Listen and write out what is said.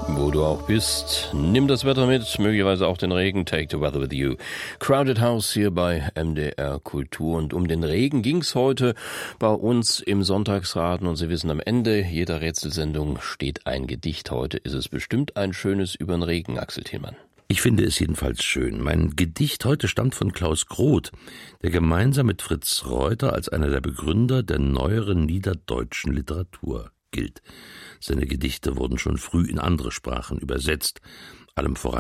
Wo du auch bist, nimm das Wetter mit, möglicherweise auch den Regen, take the weather with you. Crowded House hier bei MDR Kultur, und um den Regen ging's heute bei uns im Sonntagsraten, und Sie wissen, am Ende jeder Rätselsendung steht ein Gedicht. Heute ist es bestimmt ein schönes über den Regen, Axel Thielmann. Ich finde es jedenfalls schön. Mein Gedicht heute stammt von Klaus Groth, der gemeinsam mit Fritz Reuter als einer der Begründer der neueren niederdeutschen Literatur gilt. Seine Gedichte wurden schon früh in andere Sprachen übersetzt, allem voran